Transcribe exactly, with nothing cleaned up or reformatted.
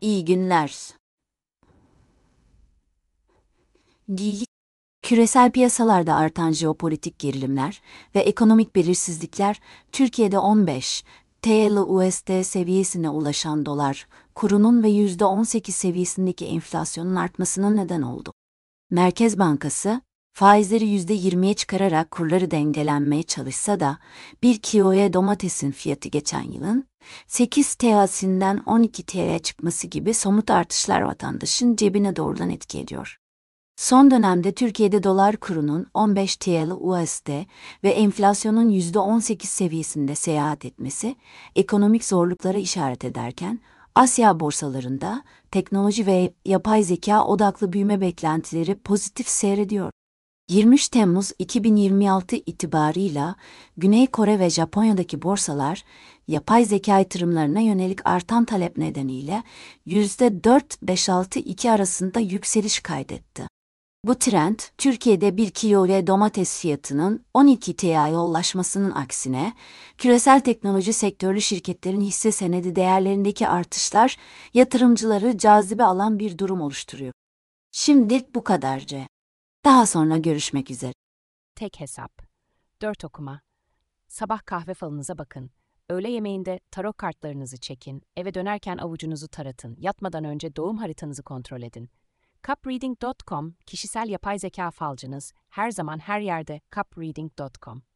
İyi günler. Küresel piyasalarda artan jeopolitik gerilimler ve ekonomik belirsizlikler, Türkiye'de on beş T L U S D seviyesine ulaşan dolar kurunun ve yüzde on sekiz seviyesindeki enflasyonun artmasına neden oldu. Merkez Bankası, faizleri yüzde yirmiye çıkararak kurları dengelenmeye çalışsa da, bir kiloya domatesin fiyatı geçen yılın sekiz T L'sinden on iki T L'ye çıkması gibi somut artışlar vatandaşın cebine doğrudan etki ediyor. Son dönemde Türkiye'de dolar kurunun on beş T L U S D ve enflasyonun yüzde on sekiz seviyesinde seyahat etmesi, ekonomik zorluklara işaret ederken, Asya borsalarında teknoloji ve yapay zeka odaklı büyüme beklentileri pozitif seyrediyor. yirmi üç Temmuz iki bin yirmi altı itibarıyla Güney Kore ve Japonya'daki borsalar, yapay zeka yatırımlarına yönelik artan talep nedeniyle yüzde dört virgül beş altı iki arasında yükseliş kaydetti. Bu trend, Türkiye'de bir kiloya domates fiyatının on iki T L'ye ulaşmasının aksine, küresel teknoloji sektörlü şirketlerin hisse senedi değerlerindeki artışlar, yatırımcıları cazibe alan bir durum oluşturuyor. Şimdilik bu kadarcı. Daha sonra görüşmek üzere. Tek hesap. Dört okuma. Sabah kahve falınıza bakın. Öğle yemeğinde tarot kartlarınızı çekin. Eve dönerken avucunuzu taratın. Yatmadan önce doğum haritanızı kontrol edin. cupreading nokta com kişisel yapay zeka falcınız. Her zaman her yerde cupreading nokta com.